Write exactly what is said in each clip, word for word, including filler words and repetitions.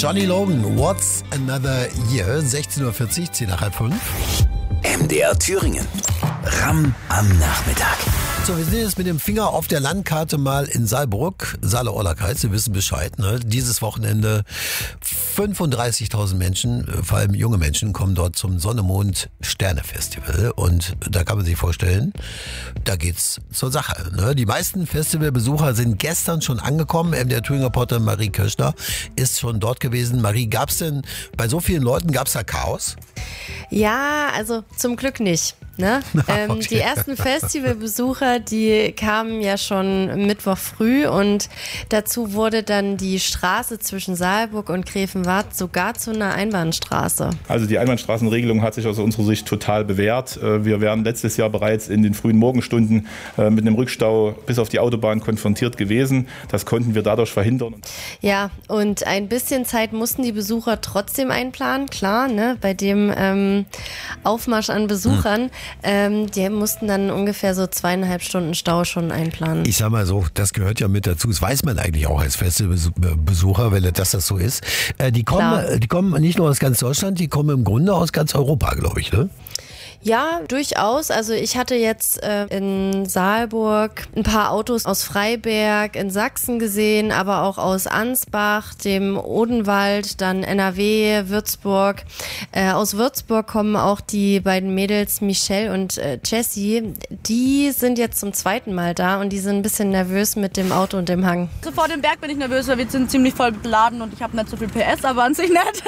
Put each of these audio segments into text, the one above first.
Johnny Logan, What's Another Year, sechzehn Uhr vierzig, zehn nach halb fünf. M D R Thüringen. Ramm am Nachmittag. So, wir sind jetzt mit dem Finger auf der Landkarte mal in Saalburg, Saale-Orla-Kreis, Sie wissen Bescheid, ne? Dieses Wochenende fünfunddreißigtausend Menschen, vor allem junge Menschen, kommen dort zum Sonne-Mond-Sterne-Festival und da kann man sich vorstellen, da geht's zur Sache, ne? Die meisten Festivalbesucher sind gestern schon angekommen, M D R Thüringen-Reporter Marie Köschner ist schon dort gewesen. Marie, gab's denn bei so vielen Leuten, gab's da Chaos? Ja, also zum Glück nicht. Ne? Okay. Ähm, die ersten Festivalbesucher, die kamen ja schon Mittwoch früh und dazu wurde dann die Straße zwischen Saalburg und Grevenwald sogar zu einer Einbahnstraße. Also die Einbahnstraßenregelung hat sich aus unserer Sicht total bewährt. Wir wären letztes Jahr bereits in den frühen Morgenstunden mit einem Rückstau bis auf die Autobahn konfrontiert gewesen. Das konnten wir dadurch verhindern. Ja, und ein bisschen Zeit mussten die Besucher trotzdem einplanen, klar, ne? Bei dem ähm, Aufmarsch an Besuchern. Hm. Ähm, die mussten dann ungefähr so zweieinhalb Stunden Stau schon einplanen. Ich sag mal so, das gehört ja mit dazu. Das weiß man eigentlich auch als Festivalbesucher, wenn das, das so ist. Äh, die kommen, die kommen nicht nur aus ganz Deutschland, die kommen im Grunde aus ganz Europa, glaube ich, ne? Ja, durchaus. Also ich hatte jetzt äh, in Saalburg ein paar Autos aus Freiberg in Sachsen gesehen, aber auch aus Ansbach, dem Odenwald, dann N R W, Würzburg. Äh, aus Würzburg kommen auch die beiden Mädels Michelle und äh, Jessie. Die sind jetzt zum zweiten Mal da und die sind ein bisschen nervös mit dem Auto und dem Hang. Also vor dem Berg bin ich nervös, weil wir sind ziemlich voll beladen und ich habe nicht so viel P S, aber an sich nett.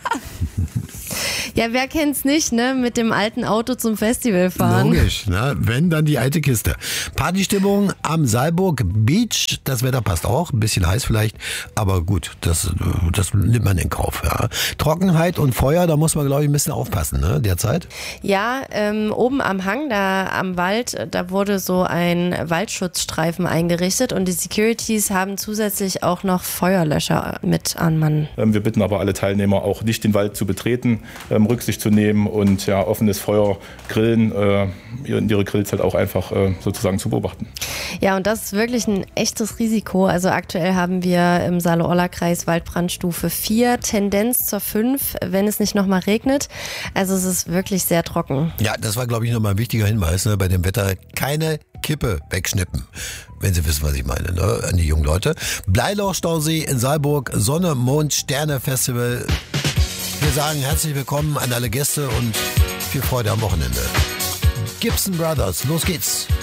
Ja, wer kennt's nicht, ne? Mit dem alten Auto zum Festival fahren. Logisch, ne? Wenn, dann die alte Kiste. Partystimmung am Saalburg Beach. Das Wetter passt auch. Ein bisschen heiß vielleicht. Aber gut, das, das nimmt man in Kauf. Ja. Trockenheit und Feuer, da muss man, glaube ich, ein bisschen aufpassen, ne? Derzeit. Ja, ähm, oben am Hang, da am Wald, da wurde so ein Waldschutzstreifen eingerichtet und die Securities haben zusätzlich auch noch Feuerlöscher mit an Mann. Wir bitten aber alle Teilnehmer auch nicht den Wald zu betreten, ähm, Rücksicht zu nehmen und ja, offenes Feuer grillen, äh, ihre Grills halt auch einfach äh, sozusagen zu beobachten. Ja, und das ist wirklich ein echtes Risiko. Also aktuell haben wir im Saale-Orla-Kreis Waldbrandstufe vier, Tendenz zur fünf, wenn es nicht nochmal regnet. Also es ist wirklich sehr trocken. Ja, das war, glaube ich, nochmal ein wichtiger Hinweis, ne, bei dem Wetter. Keine Kippe wegschnippen, wenn Sie wissen, was ich meine, ne, an die jungen Leute. Bleiloch-Stausee in Saalburg, Sonne, Mond, Sterne Festival. Wir sagen herzlich willkommen an alle Gäste und viel Freude am Wochenende. Gibson Brothers, los geht's.